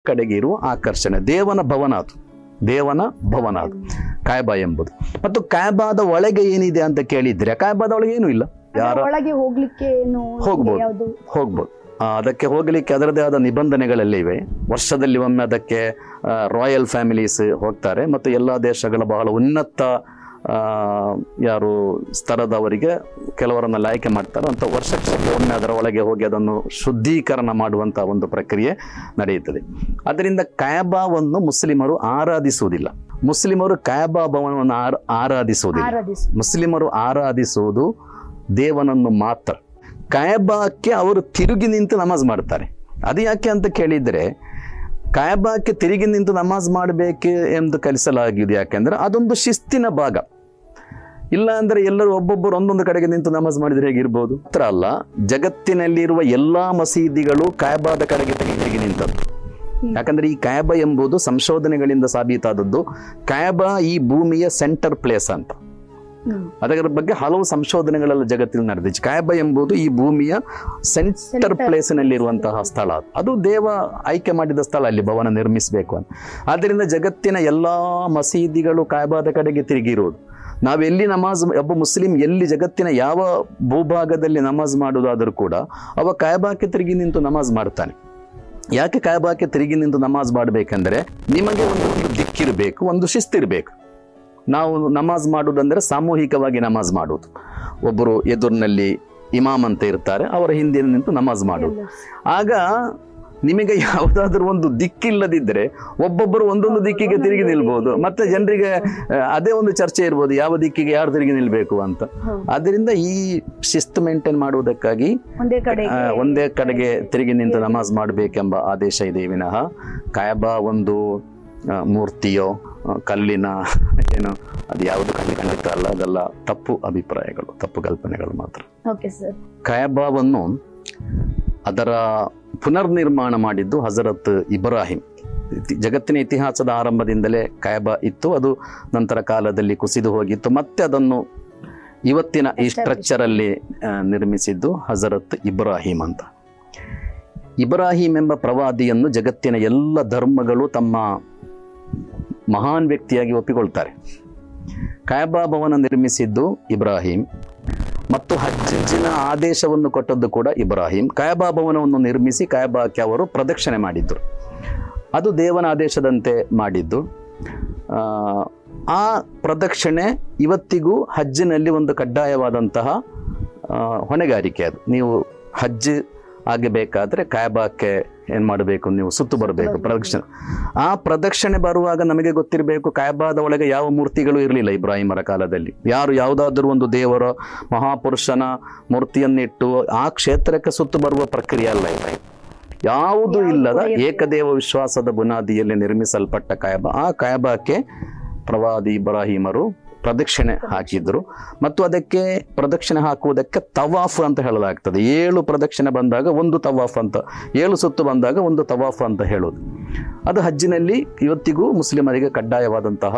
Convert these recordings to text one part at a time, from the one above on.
ಕಡೆಗೆ ಇರುವ ಆಕರ್ಷಣೆ, ದೇವನ ಭವನ ಅದು, ದೇವನ ಭವನ ಅದು ಕಾಯಬಾ ಎಂಬುದು. ಮತ್ತು ಕಾಯಬಾದ ಒಳಗೆ ಏನಿದೆ ಅಂತ ಕೇಳಿದ್ರೆ, ಕಾಯಬಾದ ಒಳಗೆ ಏನೂ ಇಲ್ಲ. ಯಾರ ಒಳಗೆ ಹೋಗ್ಲಿಕ್ಕೆ ಹೋಗ್ಬೋದು. ಅದಕ್ಕೆ ಹೋಗಲಿಕ್ಕೆ ಅದರದೇ ಆದ ನಿಬಂಧನೆಗಳೆಲ್ಲ ಇವೆ. ವರ್ಷದಲ್ಲಿ ಒಮ್ಮೆ ಅದಕ್ಕೆ ರಾಯಲ್ ಫ್ಯಾಮಿಲೀಸ್ ಹೋಗ್ತಾರೆ ಮತ್ತು ಎಲ್ಲ ದೇಶಗಳ ಬಹಳ ಉನ್ನತ ಯಾರು ಸ್ತರದವರಿಗೆ ಕೆಲವರನ್ನೆಲ್ಲ ಆಯ್ಕೆ ಮಾಡ್ತಾರೆ ಅಂತ ವರ್ಷಕ್ಕೆ ಒಮ್ಮೆ ಅದರ ಒಳಗೆ ಹೋಗಿ ಅದನ್ನು ಶುದ್ಧೀಕರಣ ಮಾಡುವಂಥ ಒಂದು ಪ್ರಕ್ರಿಯೆ ನಡೆಯುತ್ತದೆ. ಅದರಿಂದ ಕಾಯಬಾವನ್ನು ಮುಸ್ಲಿಮರು ಆರಾಧಿಸುವುದಿಲ್ಲ. ಮುಸ್ಲಿಮರು ಕಾಯಬಾ ಭವನವನ್ನು ಆರಾಧಿಸುವುದಿಲ್ಲ. ಮುಸ್ಲಿಮರು ಆರಾಧಿಸುವುದು ದೇವನನ್ನು ಮಾತ್ರ. ಕಾಯಬಾಕ್ಕೆ ಅವರು ತಿರುಗಿ ನಿಂತು ನಮಾಜ್ ಮಾಡ್ತಾರೆ. ಅದು ಯಾಕೆ ಅಂತ ಕೇಳಿದರೆ, ಕಾಯಬಾಕ್ಕೆ ತಿರುಗಿ ನಿಂತು ನಮಾಜ್ ಮಾಡಬೇಕು ಎಂದು ಕಲಿಸಲಾಗಿದೆ. ಯಾಕೆಂದ್ರೆ ಅದೊಂದು ಶಿಸ್ತಿನ ಭಾಗ. ಇಲ್ಲ ಅಂದ್ರೆ ಎಲ್ಲರೂ ಒಬ್ಬೊಬ್ಬರು ಒಂದೊಂದು ಕಡೆಗೆ ನಿಂತು ನಮಾಜ್ ಮಾಡಿದ್ರೆ ಹೇಗಿರ್ಬೋದು? ಮಾತ್ರ ಅಲ್ಲ, ಜಗತ್ತಿನಲ್ಲಿರುವ ಎಲ್ಲಾ ಮಸೀದಿಗಳು ಕಾಯಬಾದ ಕಡೆಗೆ ತಿರುಗಿ ನಿಂತದ್ದು. ಯಾಕಂದ್ರೆ ಈ ಕಾಯಬಾ ಎಂಬುದು ಸಂಶೋಧನೆಗಳಿಂದ ಸಾಬೀತಾದದ್ದು. ಕಾಯಬಾ ಈ ಭೂಮಿಯ ಸೆಂಟರ್ ಪ್ಲೇಸ್ ಅಂತ. ಅದರ ಬಗ್ಗೆ ಹಲವು ಸಂಶೋಧನೆಗಳೆಲ್ಲ ಜಗತ್ತಿನಲ್ಲಿ ನಡೆದಿದೆ. ಕಾಯಬಾ ಎಂಬುದು ಈ ಭೂಮಿಯ ಸೆಂಟರ್ ಪ್ಲೇಸಿನಲ್ಲಿರುವಂತಹ ಸ್ಥಳ. ಅದು ದೇವ ಆಯ್ಕೆ ಮಾಡಿದ ಸ್ಥಳ, ಅಲ್ಲಿ ಭವನ ನಿರ್ಮಿಸಬೇಕು ಅಂತ. ಆದ್ದರಿಂದ ಜಗತ್ತಿನ ಎಲ್ಲಾ ಮಸೀದಿಗಳು ಕಾಯಬಾದ ಕಡೆಗೆ ತಿರುಗಿರುವುದು. ನಾವೆಲ್ಲಿ ನಮಾಜ್, ಒಬ್ಬ ಮುಸ್ಲಿಂ ಎಲ್ಲಿ ಜಗತ್ತಿನ ಯಾವ ಭೂಭಾಗದಲ್ಲಿ ನಮಾಜ್ ಮಾಡುವುದಾದರೂ ಕೂಡ ಅವ ಕಾಯಬಾಕ್ಕೆ ತಿರುಗಿ ನಿಂತು ನಮಾಜ್ ಮಾಡ್ತಾನೆ. ಯಾಕೆ ಕಾಯಬಾಕ್ಕೆ ತಿರುಗಿ ನಿಂತು ನಮಾಜ್ ಮಾಡಬೇಕಂದ್ರೆ, ನಿಮಗೆ ಒಂದು ದಿಕ್ಕಿರಬೇಕು, ಒಂದು ಶಿಸ್ತಿರಬೇಕು. ನಾವು ನಮಾಜ್ ಮಾಡುವುದಂದ್ರೆ ಸಾಮೂಹಿಕವಾಗಿ ನಮಾಜ್ ಮಾಡುವುದು. ಒಬ್ಬರು ಎದುರಿನಲ್ಲಿ ಇಮಾಮ್ ಅಂತ ಇರ್ತಾರೆ, ಅವರ ಹಿಂದೆ ನಿಂತು ನಮಾಜ್ ಮಾಡುವುದು. ಆಗ ನಿಮಗೆ ಯಾವುದಾದ್ರೂ ಒಂದು ದಿಕ್ಕಿಲ್ಲದಿದ್ದರೆ ಒಬ್ಬೊಬ್ಬರು ಒಂದೊಂದು ದಿಕ್ಕಿಗೆ ತಿರುಗಿ ನಿಲ್ಬಹುದು. ಮತ್ತೆ ಜನರಿಗೆ ಅದೇ ಒಂದು ಚರ್ಚೆ ಇರ್ಬೋದು, ಯಾವ ದಿಕ್ಕಿಗೆ ಯಾರು ತಿರುಗಿ ನಿಲ್ಬೇಕು ಅಂತ. ಅದರಿಂದ ಈ ಶಿಸ್ತು ಮೇಂಟೈನ್ ಮಾಡುವುದಕ್ಕಾಗಿ ಒಂದೇ ಕಡೆಗೆ ತಿರುಗಿ ನಿಂತು ನಮಾಜ್ ಮಾಡಬೇಕೆಂಬ ಆದೇಶ ಇದೆ ವಿನಃ ಕಾಯಬಾ ಒಂದು ಮೂರ್ತಿಯೋ ಕಲ್ಲಿನ ಏನು ಅದು ಯಾವುದು ಖಂಡಿತ ಅಲ್ಲ. ಅದೆಲ್ಲ ತಪ್ಪು ಅಭಿಪ್ರಾಯಗಳು, ತಪ್ಪು ಕಲ್ಪನೆಗಳು ಮಾತ್ರ. ಕಾಯಬಾವನ್ನು ಅದರ ಪುನರ್ನಿರ್ಮಾಣ ಮಾಡಿದ್ದು ಹಜರತ್ ಇಬ್ರಾಹಿಂ. ಜಗತ್ತಿನ ಇತಿಹಾಸದ ಆರಂಭದಿಂದಲೇ ಕಾಯಬಾ ಇತ್ತು. ಅದು ನಂತರ ಕಾಲದಲ್ಲಿ ಕುಸಿದು ಹೋಗಿತ್ತು. ಮತ್ತೆ ಅದನ್ನು ಇವತ್ತಿನ ಈ ಸ್ಟ್ರಕ್ಚರ್ ಅಲ್ಲಿ ನಿರ್ಮಿಸಿದ್ದು ಹಜರತ್ ಇಬ್ರಾಹಿಂ ಅಂತ. ಇಬ್ರಾಹಿಂ ಎಂಬ ಪ್ರವಾದಿಯನ್ನು ಜಗತ್ತಿನ ಎಲ್ಲ ಧರ್ಮಗಳು ತಮ್ಮ ಮಹಾನ್ ವ್ಯಕ್ತಿಯಾಗಿ ಒಪ್ಪಿಕೊಳ್ತಾರೆ. ಕಾಯಬಾ ಭವನ ನಿರ್ಮಿಸಿದ್ದು ಇಬ್ರಾಹಿಂ ಮತ್ತು ಹಜ್ಜಿನ ಆದೇಶವನ್ನು ಕೊಟ್ಟದ್ದು ಕೂಡ ಇಬ್ರಾಹಿಂ. ಕಾಯಬಾ ಭವನವನ್ನು ನಿರ್ಮಿಸಿ ಕಾಯಬಾಕ್ಕೆ ಅವರು ಪ್ರದಕ್ಷಿಣೆ ಮಾಡಿದ್ರು. ಅದು ದೇವನ ಆದೇಶದಂತೆ ಮಾಡಿದ್ದು. ಆ ಪ್ರದಕ್ಷಿಣೆ ಇವತ್ತಿಗೂ ಹಜ್ಜಿನಲ್ಲಿ ಒಂದು ಕಡ್ಡಾಯವಾದಂತಹ ಹೊಣೆಗಾರಿಕೆ. ಅದು ನೀವು ಹಜ್ ಆಗಬೇಕಾದ್ರೆ ಕಾಯಬಾಕ್ಕೆ ಏನ್ ಮಾಡಬೇಕು, ನೀವು ಸುತ್ತು ಬರಬೇಕು ಪ್ರದಕ್ಷಿಣೆ. ಆ ಪ್ರದಕ್ಷಿಣೆ ಬರುವಾಗ ನಮಗೆ ಗೊತ್ತಿರಬೇಕು, ಕಾಯಬಾದ ಒಳಗೆ ಯಾವ ಮೂರ್ತಿಗಳು ಇರಲಿಲ್ಲ ಇಬ್ರಾಹಿಮರ ಕಾಲದಲ್ಲಿ. ಯಾರು ಯಾವುದಾದ್ರೂ ಒಂದು ದೇವರ ಮಹಾಪುರುಷನ ಮೂರ್ತಿಯನ್ನಿಟ್ಟು ಆ ಕ್ಷೇತ್ರಕ್ಕೆ ಸುತ್ತು ಬರುವ ಪ್ರಕ್ರಿಯೆ ಅಲ್ಲ ಇದು. ಯಾವುದೂ ಇಲ್ಲದ ಏಕದೇವ ವಿಶ್ವಾಸದ ಬುನಾದಿಯಲ್ಲಿ ನಿರ್ಮಿಸಲ್ಪಟ್ಟ ಕಾಯಬಾ. ಆ ಕಾಯಬಾಕ್ಕೆ ಪ್ರವಾದಿ ಇಬ್ರಾಹಿಮರು ಪ್ರದಕ್ಷಿಣೆ ಹಾಕಿದ್ರು. ಮತ್ತು ಅದಕ್ಕೆ ಪ್ರದಕ್ಷಿಣೆ ಹಾಕುವುದಕ್ಕೆ ತವಾಫ್ ಅಂತ ಹೇಳಲಾಗ್ತದೆ. 7 ಪ್ರದಕ್ಷಿಣೆ ಬಂದಾಗ ಒಂದು ತವಾಫ್ ಅಂತ, 7 ಸುತ್ತು ಬಂದಾಗ ಒಂದು ತವಾಫ್ ಅಂತ ಹೇಳೋದು. ಅದು ಹಜ್ಜಿನಲ್ಲಿ ಇವತ್ತಿಗೂ ಮುಸ್ಲಿಮರಿಗೆ ಕಡ್ಡಾಯವಾದಂತಹ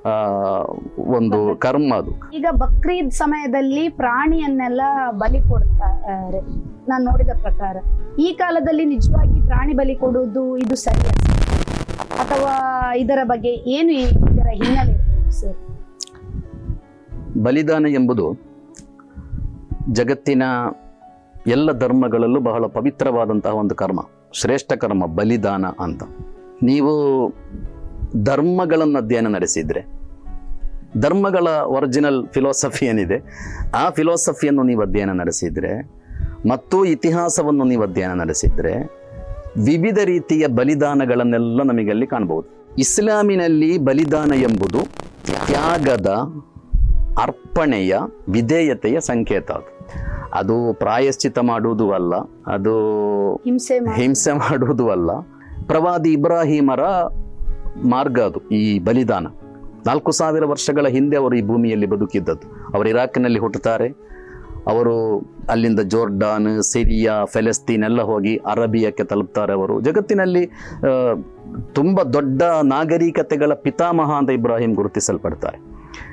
ಒಂದು ಕರ್ಮ ಅದು. ಈಗ ಬಕ್ರೀದ್ ಸಮಯದಲ್ಲಿ ಪ್ರಾಣಿಯನ್ನೆಲ್ಲ ಬಲಿ ಕೊಡ್ತಾರೆ ನಾನು ನೋಡಿದ ಪ್ರಕಾರ. ಈ ಕಾಲದಲ್ಲಿ ನಿಜವಾಗಿ ಪ್ರಾಣಿ ಬಲಿ ಕೊಡುವುದು ಇದು ಸರಿಯಾ ಅಥವಾ ಇದರ ಬಗ್ಗೆ ಏನು ಇದರ ಹಿನ್ನೆಲೆ ಸರ್? ಬಲಿದಾನ ಎಂಬುದು ಜಗತ್ತಿನ ಎಲ್ಲ ಧರ್ಮಗಳಲ್ಲೂ ಬಹಳ ಪವಿತ್ರವಾದಂತಹ ಒಂದು ಕರ್ಮ, ಶ್ರೇಷ್ಠ ಕರ್ಮ ಬಲಿದಾನ ಅಂತ. ನೀವು ಧರ್ಮಗಳನ್ನು ಅಧ್ಯಯನ ನಡೆಸಿದ್ರೆ, ಧರ್ಮಗಳ ಒರಿಜಿನಲ್ ಫಿಲಾಸಫಿ ಏನಿದೆ ಆ ಫಿಲಾಸಫಿಯನ್ನು ನೀವು ಅಧ್ಯಯನ ನಡೆಸಿದ್ರೆ ಮತ್ತು ಇತಿಹಾಸವನ್ನು ನೀವು ಅಧ್ಯಯನ ನಡೆಸಿದ್ರೆ ವಿವಿಧ ರೀತಿಯ ಬಲಿದಾನಗಳನ್ನೆಲ್ಲ ನಮಗೆ ಅಲ್ಲಿ ಕಾಣಬಹುದು. ಇಸ್ಲಾಮಿನಲ್ಲಿ ಬಲಿದಾನ ಎಂಬುದು ತ್ಯಾಗದ, ಅರ್ಪಣೆಯ, ವಿಧೇಯತೆಯ ಸಂಕೇತ. ಅದು ಪ್ರಾಯಶ್ಚಿತ ಮಾಡುವುದು ಅಲ್ಲ, ಅದು ಹಿಂಸೆ ಮಾಡುವುದು ಅಲ್ಲ. ಪ್ರವಾದಿ ಇಬ್ರಾಹಿಮರ ಮಾರ್ಗ ಅದು ಈ ಬಲಿದಾನ. 4000 ವರ್ಷಗಳ ಹಿಂದೆ ಅವರು ಈ ಭೂಮಿಯಲ್ಲಿ ಬದುಕಿದ್ದದ್ದು. ಅವರು ಇರಾಕ್ನಲ್ಲಿ ಹುಟ್ಟುತ್ತಾರೆ. ಅವರು ಅಲ್ಲಿಂದ ಜೋರ್ಡಾನ್, ಸಿರಿಯಾ, ಫೆಲೆಸ್ತೀನ್ ಎಲ್ಲ ಹೋಗಿ ಅರಬಿಯಕ್ಕೆ ತಲುಪ್ತಾರೆ. ಅವರು ಜಗತ್ತಿನಲ್ಲಿ ತುಂಬ ದೊಡ್ಡ ನಾಗರಿಕತೆಗಳ ಪಿತಾಮಹ ಅಂತ ಇಬ್ರಾಹಿಂ ಗುರುತಿಸಲ್ಪಡ್ತಾರೆ.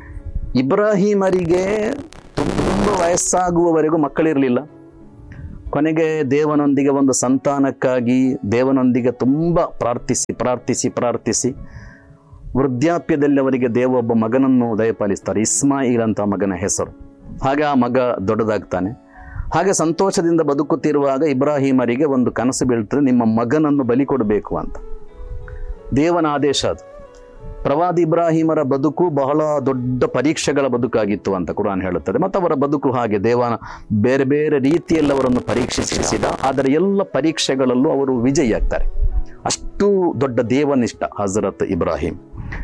ಇಬ್ರಾಹಿಮರಿಗೆ ತುಂಬ ವಯಸ್ಸಾಗುವವರೆಗೂ ಮಕ್ಕಳಿರಲಿಲ್ಲ. ಕೊನೆಗೆ ದೇವನೊಂದಿಗೆ ಒಂದು ಸಂತಾನಕ್ಕಾಗಿ ದೇವನೊಂದಿಗೆ ತುಂಬ ಪ್ರಾರ್ಥಿಸಿ ವೃದ್ಧಾಪ್ಯದಲ್ಲಿ ಅವರಿಗೆ ದೇವ ಒಬ್ಬ ಮಗನನ್ನು ದಯಪಾಲಿಸ್ತಾರೆ. ಇಸ್ಮಾಯಿಲ್ ಅಂತ ಮಗನ ಹೆಸರು. ಹಾಗೆ ಆ ಮಗ ದೊಡ್ಡದಾಗ್ತಾನೆ. ಹಾಗೆ ಸಂತೋಷದಿಂದ ಬದುಕುತ್ತಿರುವಾಗ ಇಬ್ರಾಹಿಮರಿಗೆ ಒಂದು ಕನಸು ಬೀಳ್ತದೆ, ನಿಮ್ಮ ಮಗನನ್ನು ಬಲಿ ಕೊಡಬೇಕು ಅಂತ. ದೇವನ ಆದೇಶ ಅದು. ಪ್ರವಾದಿ ಇಬ್ರಾಹಿಮರ ಬದುಕು ಬಹಳ ದೊಡ್ಡ ಪರೀಕ್ಷೆಗಳ ಬದುಕಾಗಿತ್ತು ಅಂತ ಕುರಾನ್ ಹೇಳುತ್ತದೆ. ಮತ್ತು ಅವರ ಬದುಕು ಹಾಗೆ ದೇವನ ಬೇರೆ ಬೇರೆ ರೀತಿಯಲ್ಲಿ ಅವರನ್ನು ಪರೀಕ್ಷಿಸಿದ. ಆದರೆ ಎಲ್ಲ ಪರೀಕ್ಷೆಗಳಲ್ಲೂ ಅವರು ವಿಜಯಿಯಾಗ್ತಾರೆ. ಅಷ್ಟು ದೊಡ್ಡ ದೇವನಿಷ್ಠ ಹಜರತ್ ಇಬ್ರಾಹಿಂ.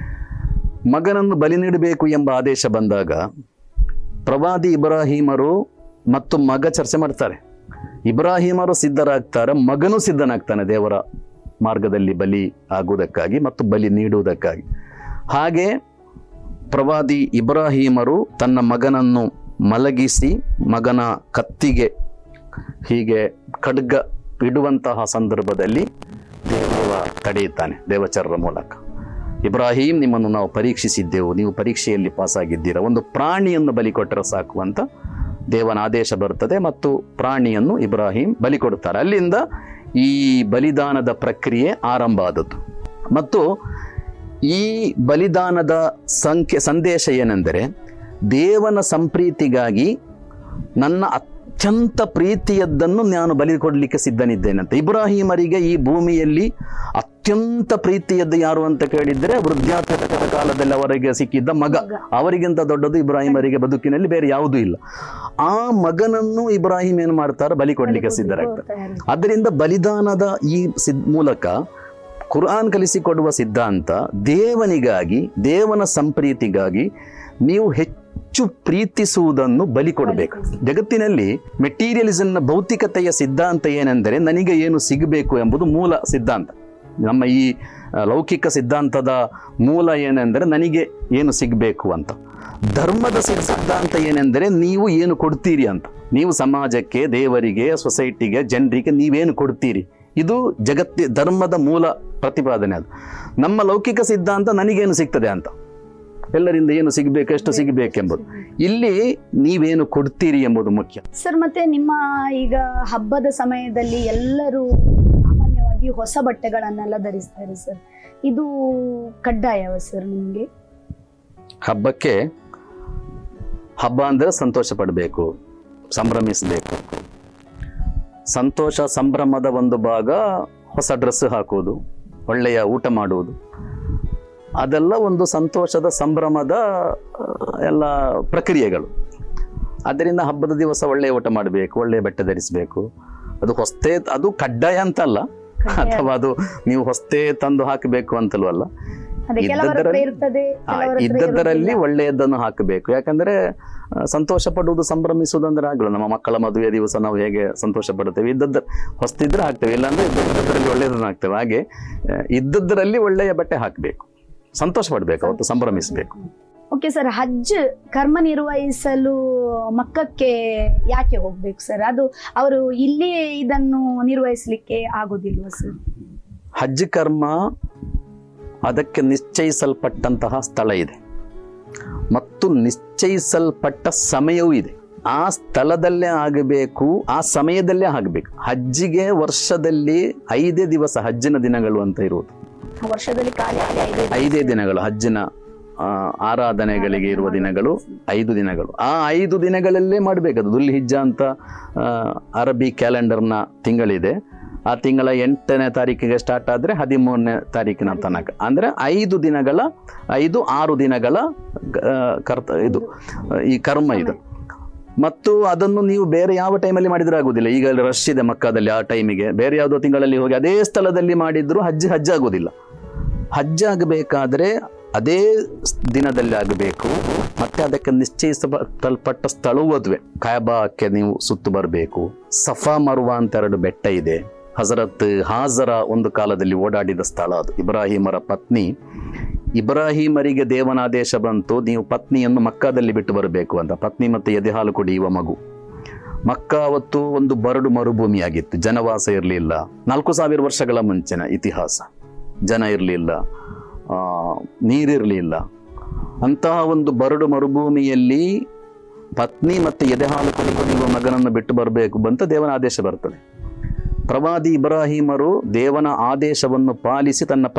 ಮಗನನ್ನು ಬಲಿ ನೀಡಬೇಕು ಎಂಬ ಆದೇಶ ಬಂದಾಗ ಪ್ರವಾದಿ ಇಬ್ರಾಹಿಮರು ಮತ್ತು ಮಗ ಚರ್ಚೆ ಮಾಡ್ತಾರೆ. ಇಬ್ರಾಹಿಮರು ಸಿದ್ಧರಾಗ್ತಾರೆ, ಮಗನೂ ಸಿದ್ಧನಾಗ್ತಾನೆ ದೇವರ ಮಾರ್ಗದಲ್ಲಿ ಬಲಿ ಆಗುವುದಕ್ಕಾಗಿ ಮತ್ತು ಬಲಿ ನೀಡುವುದಕ್ಕಾಗಿ. ಹಾಗೆ ಪ್ರವಾದಿ ಇಬ್ರಾಹಿಮರು ತನ್ನ ಮಗನನ್ನು ಮಲಗಿಸಿ ಮಗನ ಕತ್ತಿಗೆ ಹೀಗೆ ಖಡ್ಗ ಇಡುವಂತಹ ಸಂದರ್ಭದಲ್ಲಿ ದೇವ ತಡೆಯುತ್ತಾನೆ ದೇವಚರರ ಮೂಲಕ. ಇಬ್ರಾಹಿಂ, ನಿಮ್ಮನ್ನು ನಾವು ಪರೀಕ್ಷಿಸಿದ್ದೆವು, ನೀವು ಪರೀಕ್ಷೆಯಲ್ಲಿ ಪಾಸಾಗಿದ್ದೀರಾ, ಒಂದು ಪ್ರಾಣಿಯನ್ನು ಬಲಿ ಕೊಟ್ಟರೆ ಸಾಕು ಅಂತ ದೇವನ ಆದೇಶ ಬರ್ತದೆ ಮತ್ತು ಪ್ರಾಣಿಯನ್ನು ಇಬ್ರಾಹಿಂ ಬಲಿ ಕೊಡ್ತಾರೆ. ಅಲ್ಲಿಂದ ಈ ಬಲಿದಾನದ ಪ್ರಕ್ರಿಯೆ ಆರಂಭ ಆದದ್ದು. ಮತ್ತು ಈ ಬಲಿದಾನದ ಸಂದೇಶ ಏನೆಂದರೆ, ದೇವನ ಸಂಪ್ರೀತಿಗಾಗಿ ನನ್ನ ಅತ್ಯಂತ ಪ್ರೀತಿಯದ್ದನ್ನು ನಾನು ಬಲಿ ಕೊಡಲಿಕ್ಕೆ ಸಿದ್ಧನಿದ್ದೇನಂತ. ಇಬ್ರಾಹಿಮರಿಗೆ ಈ ಭೂಮಿಯಲ್ಲಿ ಅತ್ಯಂತ ಪ್ರೀತಿಯದ್ದು ಯಾರು ಅಂತ ಕೇಳಿದ್ರೆ ವೃದ್ಧಾಪ್ಯದ ಕಾಲದಲ್ಲಿ ಅವರಿಗೆ ಸಿಕ್ಕಿದ್ದ ಮಗ. ಅವರಿಗಿಂತ ದೊಡ್ಡದು ಇಬ್ರಾಹಿಮರಿಗೆ ಬದುಕಿನಲ್ಲಿ ಬೇರೆ ಯಾವುದೂ ಇಲ್ಲ. ಆ ಮಗನನ್ನು ಇಬ್ರಾಹಿಂ ಏನು ಮಾಡ್ತಾರೆ, ಬಲಿ ಕೊಡ್ಲಿಕ್ಕೆ ಸಿದ್ಧರಾಗ್ತಾರೆ. ಅದರಿಂದ ಬಲಿದಾನದ ಈ ಮೂಲಕ ಕುರ್ಆನ್ ಕಲಿಸಿಕೊಡುವ ಸಿದ್ಧಾಂತ, ದೇವನಿಗಾಗಿ ದೇವನ ಸಂಪ್ರೀತಿಗಾಗಿ ನೀವು ಹೆಚ್ಚು ಪ್ರೀತಿಸುವುದನ್ನು ಬಲಿ ಕೊಡಬೇಕು. ಜಗತ್ತಿನಲ್ಲಿ ಮೆಟೀರಿಯಲಿಸಂನ ಭೌತಿಕತೆಯ ಸಿದ್ಧಾಂತ ಏನೆಂದರೆ ನನಗೆ ಏನು ಸಿಗಬೇಕು ಎಂಬುದು ಮೂಲ ಸಿದ್ಧಾಂತ. ನಮ್ಮ ಈ ಲೌಕಿಕ ಸಿದ್ಧಾಂತದ ಮೂಲ ಏನೆಂದರೆ ನನಗೆ ಏನು ಸಿಗಬೇಕು ಅಂತ. ಧರ್ಮದ ಸಿದ್ಧಾಂತ ಏನೆಂದರೆ ನೀವು ಏನು ಕೊಡ್ತೀರಿ ಅಂತ. ನೀವು ಸಮಾಜಕ್ಕೆ, ದೇವರಿಗೆ, ಸೊಸೈಟಿಗೆ, ಜನರಿಗೆ ನೀವೇನು ಕೊಡ್ತೀರಿ, ಇದು ಧರ್ಮದ ಮೂಲ ಪ್ರತಿಪಾದನೆ. ಅದು ನಮ್ಮ ಲೌಕಿಕ ಸಿದ್ಧಾಂತ ನನಗೇನು ಸಿಗ್ತದೆ ಅಂತ, ಎಲ್ಲರಿಂದ ಏನು ಸಿಗಬೇಕು, ಎಷ್ಟು ಸಿಗಬೇಕೆಂಬುದು. ಇಲ್ಲಿ ನೀವೇನು ಕೊಡ್ತೀರಿ ಎಂಬುದು ಮುಖ್ಯ. ಸರ್, ಮತ್ತೆ ನಿಮ್ಮ ಈಗ ಹಬ್ಬದ ಸಮಯದಲ್ಲಿ ಎಲ್ಲರೂ ಸಾಮಾನ್ಯವಾಗಿ ಹೊಸ ಬಟ್ಟೆಗಳನ್ನೆಲ್ಲ ಧರಿಸ್ತಾರೆ ಸರ್, ಇದು ಕಡ್ಡಾಯವ ಸರ್ ನಿಮಗೆ? ಹಬ್ಬ ಅಂದ್ರೆ ಸಂತೋಷ ಪಡಬೇಕು, ಸಂಭ್ರಮಿಸಬೇಕು. ಸಂತೋಷ ಸಂಭ್ರಮದ ಒಂದು ಭಾಗ ಹೊಸ ಡ್ರೆಸ್ ಹಾಕುವುದು, ಒಳ್ಳೆಯ ಊಟ ಮಾಡುವುದು, ಅದೆಲ್ಲ ಒಂದು ಸಂತೋಷದ ಸಂಭ್ರಮದ ಎಲ್ಲ ಪ್ರಕ್ರಿಯೆಗಳು. ಅದರಿಂದ ಹಬ್ಬದ ದಿವಸ ಒಳ್ಳೆಯ ಊಟ ಮಾಡಬೇಕು, ಒಳ್ಳೆಯ ಬಟ್ಟೆ ಧರಿಸಬೇಕು. ಅದು ಕಡ್ಡಾಯ ಅಂತಲ್ಲ, ಅಥವಾ ಅದು ನೀವು ಹೊಸ್ತೇ ತಂದು ಹಾಕಬೇಕು ಅಂತಲ್ವಲ್ಲ. ಇದ್ದದರಲ್ಲಿ ಒಳ್ಳೆಯದನ್ನು ಹಾಕಬೇಕು. ಯಾಕಂದ್ರೆ ಸಂತೋಷ ಪಡುವುದು, ಸಂಭ್ರಮಿಸುವುದು ಅಂದ್ರೆ ಆಗಲ್ಲ. ನಮ್ಮ ಮಕ್ಕಳ ಮದುವೆ ದಿವಸ ನಾವು ಹೇಗೆ ಸಂತೋಷ ಪಡುತ್ತೇವೆ, ಹೊಸ್ತಿದ್ರೆ ಹಾಕ್ತೇವೆ, ಇಲ್ಲಾಂದ್ರೆ ಇದ್ದದ್ರಲ್ಲಿ ಒಳ್ಳೆಯದನ್ನು ಹಾಕ್ತೇವೆ. ಹಾಗೆ ಇದ್ದದ್ರಲ್ಲಿ ಒಳ್ಳೆಯ ಬಟ್ಟೆ ಹಾಕಬೇಕು, ಸಂತೋಷ ಪಡ್ಬೇಕು, ಅವತ್ತು ಸಂಭ್ರಮಿಸಬೇಕು. ಓಕೆ ಸರ್, ಹಜ್ ಕರ್ಮ ನಿರ್ವಹಿಸಲು ಮಕ್ಕಕ್ಕೆ ಯಾಕೆ ಹೋಗ್ಬೇಕು ಸರ್? ಅದು ಅವರು ಇಲ್ಲಿ ಇದನ್ನು ನಿರ್ವಹಿಸಲಿಕ್ಕೆ ಆಗುದಿಲ್ವ ಸರ್? ಹಜ್ ಕರ್ಮ ಅದಕ್ಕೆ ನಿಶ್ಚಯಿಸಲ್ಪಟ್ಟಂತಹ ಸ್ಥಳ ಇದೆ ಮತ್ತು ನಿಶ್ಚಯಿಸಲ್ಪಟ್ಟ ಸಮಯವೂ ಇದೆ. ಆ ಸ್ಥಳದಲ್ಲೇ ಆಗಬೇಕು, ಆ ಸಮಯದಲ್ಲೇ ಆಗಬೇಕು. ಹಜ್ಜಿಗೆ ವರ್ಷದಲ್ಲಿ 5 ದಿವಸ ಹಜ್ಜಿನ ದಿನಗಳು ಅಂತ ಇರುವುದು. ವರ್ಷದಲ್ಲಿ 5 ದಿನಗಳು ಹಜ್ಜಿನ ಆರಾಧನೆಗಳಿಗೆ ಇರುವ ದಿನಗಳು 5 ದಿನಗಳು. ಆ 5 ದಿನಗಳಲ್ಲೇ ಮಾಡಬೇಕದು. ದುಲ್ ಹಿಜ್ಜಾ ಅಂತ ಅರಬಿ ಕ್ಯಾಲೆಂಡರ್ನ ತಿಂಗಳಿದೆ. ಆ ತಿಂಗಳ 8ನೇ ತಾರೀಕಿಗೆ ಸ್ಟಾರ್ಟ್ ಆದರೆ 13ನೇ ತಾರೀಕಿನ ತನಕ, ಅಂದ್ರೆ 5 ದಿನಗಳ 5-6 ದಿನಗಳ ಇದು ಈ ಕರ್ಮ ಇದು. ಮತ್ತು ಅದನ್ನು ನೀವು ಬೇರೆ ಯಾವ ಟೈಮಲ್ಲಿ ಮಾಡಿದ್ರೆ ಆಗುದಿಲ್ಲ. ಈಗ ರಶ್ ಇದೆ ಮಕ್ಕಾದಲ್ಲಿ, ಆ ಟೈಮಿಗೆ ಬೇರೆ ಯಾವುದೋ ತಿಂಗಳಲ್ಲಿ ಹೋಗಿ ಅದೇ ಸ್ಥಳದಲ್ಲಿ ಮಾಡಿದ್ರು ಹಜ್ ಆಗೋದಿಲ್ಲ. ಹಜ್ ಆಗಬೇಕಾದ್ರೆ ಅದೇ ದಿನದಲ್ಲಿ ಆಗಬೇಕು. ಮತ್ತೆ ಅದಕ್ಕೆ ನಿಶ್ಚಯಿಸಲ್ಪಟ್ಟ ಸ್ಥಳವೂ ಅದುವೆ. ಕಾಯಬಾಕ್ಕೆ ನೀವು ಸುತ್ತು ಬರಬೇಕು. ಸಫಾ ಮರುವಾ ಅಂತ 2 ಬೆಟ್ಟ ಇದೆ. ಹಜರತ್ ಹಾಜರ ಒಂದು ಕಾಲದಲ್ಲಿ ಓಡಾಡಿದ ಸ್ಥಳ ಅದು. ಇಬ್ರಾಹಿಮರ ಪತ್ನಿ, ಇಬ್ರಾಹಿಮರಿಗೆ ದೇವನಾದೇಶ ಬಂತು, ನೀವು ಪತ್ನಿಯನ್ನು ಮಕ್ಕಾದಲ್ಲಿ ಬಿಟ್ಟು ಬರಬೇಕು ಅಂತ. ಪತ್ನಿ ಮತ್ತೆ ಎದೆ ಹಾಲು ಕುಡಿಯುವ ಮಗು. ಮಕ್ಕಾ ಅವತ್ತು ಒಂದು ಬರಡು ಮರುಭೂಮಿಯಾಗಿತ್ತು, ಜನವಾಸ ಇರಲಿಲ್ಲ. 4000 ವರ್ಷಗಳ ಮುಂಚಿನ ಇತಿಹಾಸ. ಜನ ಇರಲಿಲ್ಲ, ನೀರಿರಲಿಲ್ಲ. ಅಂತಹ ಒಂದು ಬರಡು ಮರುಭೂಮಿಯಲ್ಲಿ ಪತ್ನಿ ಮತ್ತು ಎದೆಹಾಲು ಕುಡಿಯುವ ಮಗನನ್ನು ಬಿಟ್ಟು ಬರಬೇಕು ಅಂತ ದೇವನ ಆದೇಶ ಬರ್ತದೆ. ಪ್ರವಾದಿ ಇಬ್ರಾಹಿಮರು ದೇವನ ಆದೇಶವನ್ನು ಪಾಲಿಸಿ ತನ್ನ